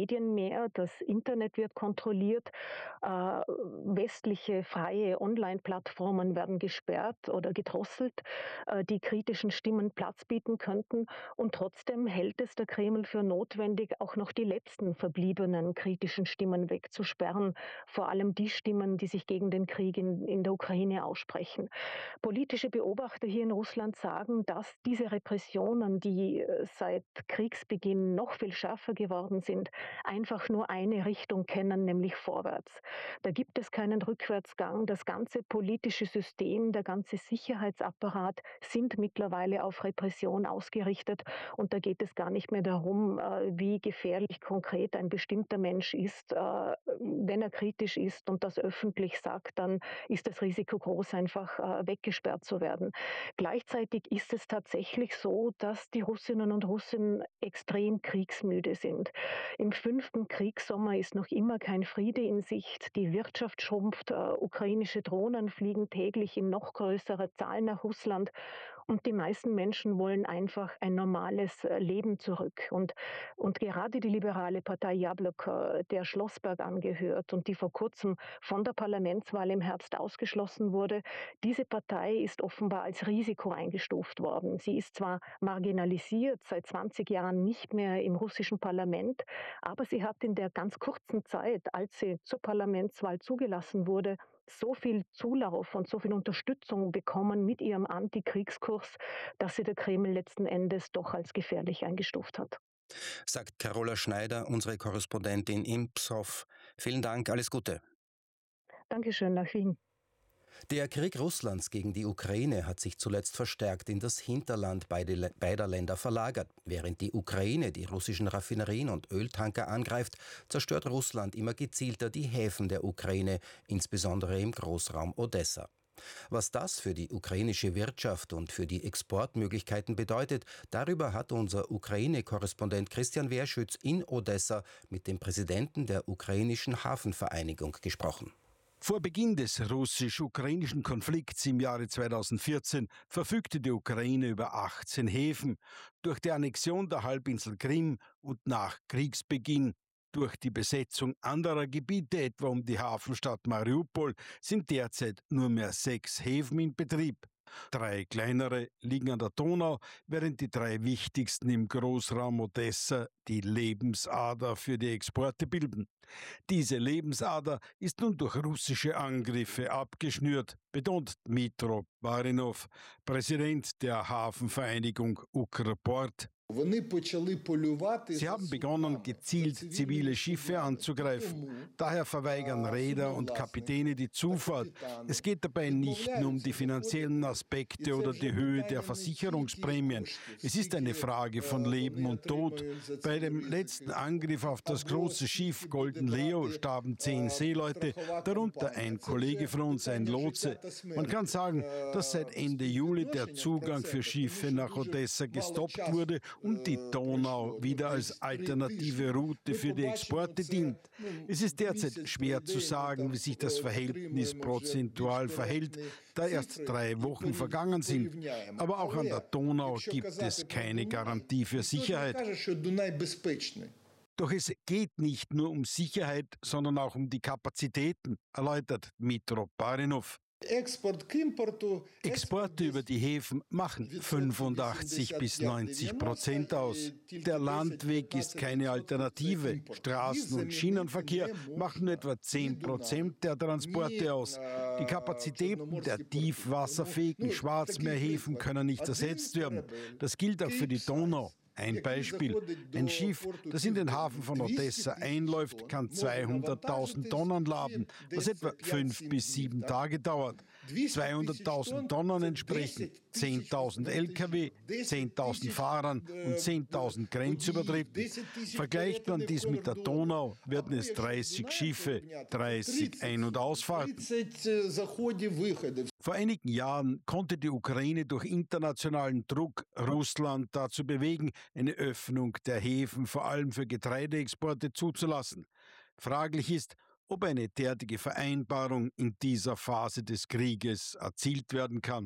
Medien mehr, das Internet wird kontrolliert, westliche freie Online-Plattformen werden gesperrt oder gedrosselt, die kritischen Stimmen Platz bieten könnten. Und trotzdem hält es der Kreml für notwendig, auch noch die letzten verbliebenen kritischen Stimmen wegzusperren, vor allem die Stimmen, die sich gegen den Krieg in der Ukraine aussprechen. Politische Beobachter hier in Russland sagen, dass diese Repressionen, die seit Kriegsbeginn noch viel schärfer geworden sind, einfach nur eine Richtung kennen, nämlich vorwärts. Da gibt es keinen Rückwärtsgang. Das ganze politische System, der ganze Sicherheitsapparat sind mittlerweile auf Repression ausgerichtet. Und da geht es gar nicht mehr darum, wie gefährlich konkret ein bestimmter Mensch ist. Wenn er kritisch ist und das öffentlich sagt, dann ist das Risiko groß, einfach weggesperrt zu werden. Gleichzeitig ist es tatsächlich so, dass die Russinnen und Russen extrem kriegsmüde sind. Im 5. Kriegssommer ist noch immer kein Friede in Sicht. Die Wirtschaft schrumpft, ukrainische Drohnen fliegen täglich in noch größerer Zahl nach Russland und die meisten Menschen wollen einfach ein normales Leben zurück. Und gerade die liberale Partei Jablok, der Schlossberg angehört und die vor kurzem von der Parlamentswahl im Herbst ausgeschlossen wurde, diese Partei ist offenbar als Risiko eingestuft worden. Sie ist zwar marginalisiert, seit 20 Jahren nicht mehr im russischen Parlament, aber sie hat in der ganz kurzen Zeit, als sie zur Parlamentswahl zugelassen wurde, so viel Zulauf und so viel Unterstützung bekommen mit ihrem Antikriegskurs, dass sie der Kreml letzten Endes doch als gefährlich eingestuft hat. Sagt Carola Schneider, unsere Korrespondentin in Pskow. Vielen Dank, alles Gute. Dankeschön, nach Wien. Der Krieg Russlands gegen die Ukraine hat sich zuletzt verstärkt in das Hinterland beider Länder verlagert. Während die Ukraine die russischen Raffinerien und Öltanker angreift, zerstört Russland immer gezielter die Häfen der Ukraine, insbesondere im Großraum Odessa. Was das für die ukrainische Wirtschaft und für die Exportmöglichkeiten bedeutet, darüber hat unser Ukraine-Korrespondent Christian Wehrschütz in Odessa mit dem Präsidenten der ukrainischen Hafenvereinigung gesprochen. Vor Beginn des russisch-ukrainischen Konflikts im Jahre 2014 verfügte die Ukraine über 18 Häfen. Durch die Annexion der Halbinsel Krim und nach Kriegsbeginn durch die Besetzung anderer Gebiete, etwa um die Hafenstadt Mariupol, sind derzeit nur mehr 6 Häfen in Betrieb. 3 kleinere liegen an der Donau, während die 3 wichtigsten im Großraum Odessa die Lebensader für die Exporte bilden. Diese Lebensader ist nun durch russische Angriffe abgeschnürt, betont Dmytro Barinov, Präsident der Hafenvereinigung Ukrport. Sie haben begonnen, gezielt zivile Schiffe anzugreifen. Daher verweigern Reeder und Kapitäne die Zufahrt. Es geht dabei nicht nur um die finanziellen Aspekte oder die Höhe der Versicherungsprämien. Es ist eine Frage von Leben und Tod. Bei dem letzten Angriff auf das große Schiff Golden Leo starben 10 Seeleute, darunter ein Kollege von uns, ein Lotse. Man kann sagen, dass seit Ende Juli der Zugang für Schiffe nach Odessa gestoppt wurde und die Donau wieder als alternative Route für die Exporte dient. Es ist derzeit schwer zu sagen, wie sich das Verhältnis prozentual verhält, da erst 3 Wochen vergangen sind. Aber auch an der Donau gibt es keine Garantie für Sicherheit. Doch es geht nicht nur um Sicherheit, sondern auch um die Kapazitäten, erläutert Dmytro Barinov. Exporte über die Häfen machen 85-90% aus. Der Landweg ist keine Alternative. Straßen- und Schienenverkehr machen nur etwa 10% der Transporte aus. Die Kapazitäten der tiefwasserfähigen Schwarzmeerhäfen können nicht ersetzt werden. Das gilt auch für die Donau. Ein Beispiel: Ein Schiff, das in den Hafen von Odessa einläuft, kann 200.000 Tonnen laden, was etwa 5 bis 7 Tage dauert. 200.000 Tonnen entsprechen 10.000 Lkw, 10.000 Fahrern und 10.000 Grenzübertritten. Vergleicht man dies mit der Donau, werden es 30 Schiffe, 30 Ein- und Ausfahrten. Vor einigen Jahren konnte die Ukraine durch internationalen Druck Russland dazu bewegen, eine Öffnung der Häfen vor allem für Getreideexporte zuzulassen. Fraglich ist, ob eine derartige Vereinbarung in dieser Phase des Krieges erzielt werden kann.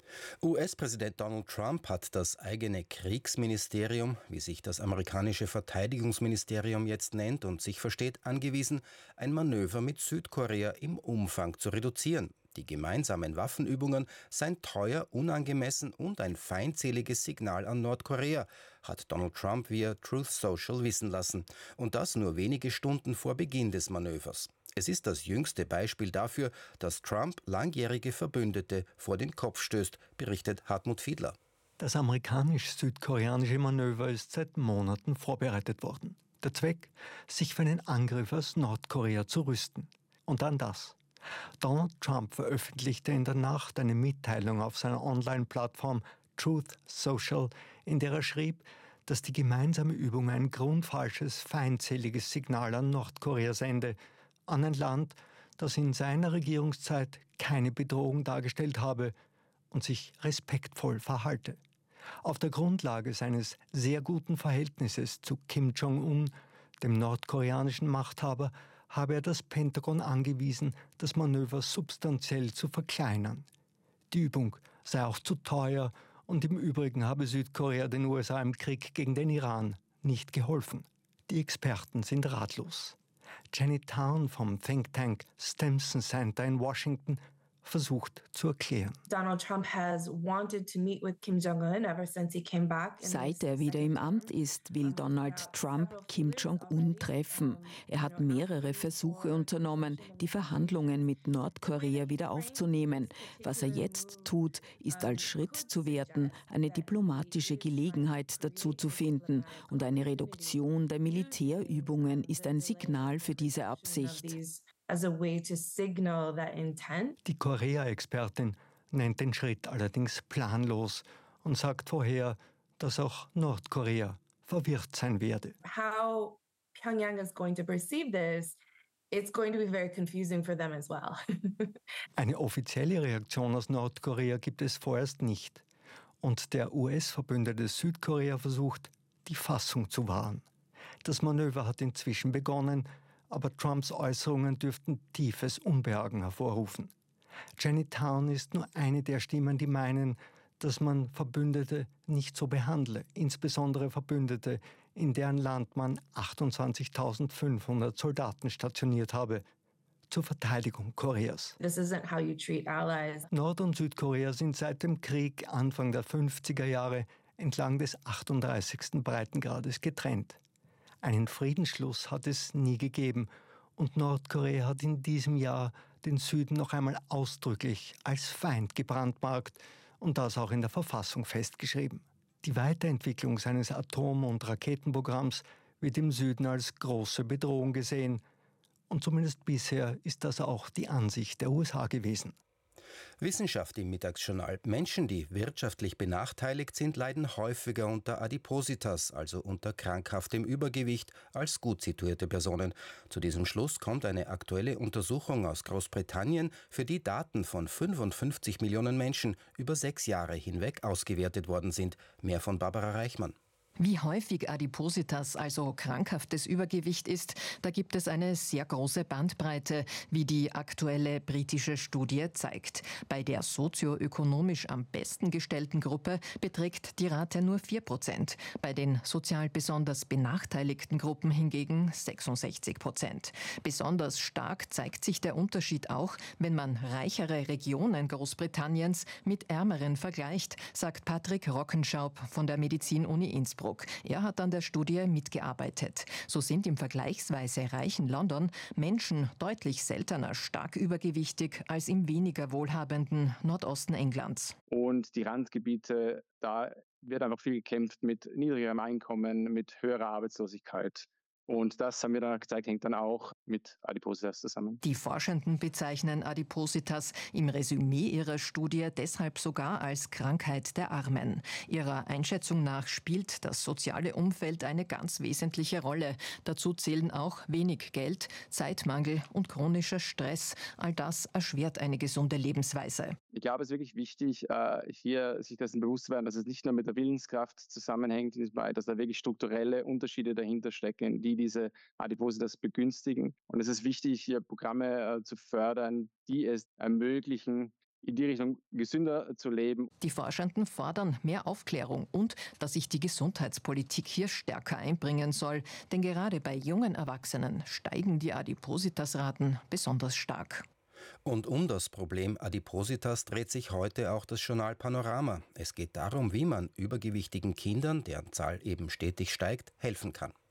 US-Präsident Donald Trump hat das eigene Kriegsministerium, wie sich das amerikanische Verteidigungsministerium jetzt nennt und sich versteht, angewiesen, ein Manöver mit Südkorea im Umfang zu reduzieren. Die gemeinsamen Waffenübungen seien teuer, unangemessen und ein feindseliges Signal an Nordkorea, hat Donald Trump via Truth Social wissen lassen. Und das nur wenige Stunden vor Beginn des Manövers. Es ist das jüngste Beispiel dafür, dass Trump langjährige Verbündete vor den Kopf stößt, berichtet Hartmut Fiedler. Das amerikanisch-südkoreanische Manöver ist seit Monaten vorbereitet worden. Der Zweck, sich für einen Angriff aus Nordkorea zu rüsten. Und dann das. Donald Trump veröffentlichte in der Nacht eine Mitteilung auf seiner Online-Plattform Truth Social, in der er schrieb, dass die gemeinsame Übung ein grundfalsches, feindseliges Signal an Nordkorea sende, an ein Land, das in seiner Regierungszeit keine Bedrohung dargestellt habe und sich respektvoll verhalte. Auf der Grundlage seines sehr guten Verhältnisses zu Kim Jong-un, dem nordkoreanischen Machthaber, habe er das Pentagon angewiesen, das Manöver substanziell zu verkleinern. Die Übung sei auch zu teuer und im Übrigen habe Südkorea den USA im Krieg gegen den Iran nicht geholfen. Die Experten sind ratlos. Jenny Town vom Think Tank Stimson Center in Washington versucht zu erklären. Donald Trump has wanted to meet with Kim Jong-un ever since he came back. Seit er wieder im Amt ist, will Donald Trump Kim Jong-un treffen. Er hat mehrere Versuche unternommen, die Verhandlungen mit Nordkorea wieder aufzunehmen. Was er jetzt tut, ist als Schritt zu werten, eine diplomatische Gelegenheit dazu zu finden. Und eine Reduktion der Militärübungen ist ein Signal für diese Absicht. As a way to signal that intent. Die Korea-Expertin nennt den Schritt allerdings planlos und sagt vorher, dass auch Nordkorea verwirrt sein werde. How Pyongyang is going to perceive this, it's going to be very confusing for them as well. Eine offizielle Reaktion aus Nordkorea gibt es vorerst nicht. Und der US-Verbündete Südkorea versucht, die Fassung zu wahren. Das Manöver hat inzwischen begonnen, aber Trumps Äußerungen dürften tiefes Unbehagen hervorrufen. Jenny Town ist nur eine der Stimmen, die meinen, dass man Verbündete nicht so behandle, insbesondere Verbündete, in deren Land man 28.500 Soldaten stationiert habe, zur Verteidigung Koreas. This isn't how you treat allies. Nord- und Südkorea sind seit dem Krieg Anfang der 50er Jahre entlang des 38. Breitengrades getrennt. Einen Friedensschluss hat es nie gegeben und Nordkorea hat in diesem Jahr den Süden noch einmal ausdrücklich als Feind gebrandmarkt und das auch in der Verfassung festgeschrieben. Die Weiterentwicklung seines Atom- und Raketenprogramms wird im Süden als große Bedrohung gesehen und zumindest bisher ist das auch die Ansicht der USA gewesen. Wissenschaft im Mittagsjournal. Menschen, die wirtschaftlich benachteiligt sind, leiden häufiger unter Adipositas, also unter krankhaftem Übergewicht, als gut situierte Personen. Zu diesem Schluss kommt eine aktuelle Untersuchung aus Großbritannien, für die Daten von 55 Millionen Menschen über 6 Jahre hinweg ausgewertet worden sind. Mehr von Barbara Reichmann. Wie häufig Adipositas, also krankhaftes Übergewicht ist, da gibt es eine sehr große Bandbreite, wie die aktuelle britische Studie zeigt. Bei der sozioökonomisch am besten gestellten Gruppe beträgt die Rate nur 4%, bei den sozial besonders benachteiligten Gruppen hingegen 66%. Besonders stark zeigt sich der Unterschied auch, wenn man reichere Regionen Großbritanniens mit ärmeren vergleicht, sagt Patrick Rockenschaub von der Medizin-Uni Innsbruck. Er hat an der Studie mitgearbeitet. So sind im vergleichsweise reichen London Menschen deutlich seltener stark übergewichtig als im weniger wohlhabenden Nordosten Englands. Und die Randgebiete, da wird einfach viel gekämpft mit niedrigerem Einkommen, mit höherer Arbeitslosigkeit. Und das haben wir dann gezeigt, hängt dann auch mit Adipositas zusammen. Die Forschenden bezeichnen Adipositas im Resümee ihrer Studie deshalb sogar als Krankheit der Armen. Ihrer Einschätzung nach spielt das soziale Umfeld eine ganz wesentliche Rolle. Dazu zählen auch wenig Geld, Zeitmangel und chronischer Stress. All das erschwert eine gesunde Lebensweise. Ich glaube, es ist wirklich wichtig, hier sich dessen bewusst zu werden, dass es nicht nur mit der Willenskraft zusammenhängt, dass da wirklich strukturelle Unterschiede dahinter stecken, die diese Adipositas begünstigen. Und es ist wichtig, hier Programme zu fördern, die es ermöglichen, in die Richtung gesünder zu leben. Die Forschenden fordern mehr Aufklärung und dass sich die Gesundheitspolitik hier stärker einbringen soll. Denn gerade bei jungen Erwachsenen steigen die Adipositasraten besonders stark. Und um das Problem Adipositas dreht sich heute auch das Journal Panorama. Es geht darum, wie man übergewichtigen Kindern, deren Zahl eben stetig steigt, helfen kann.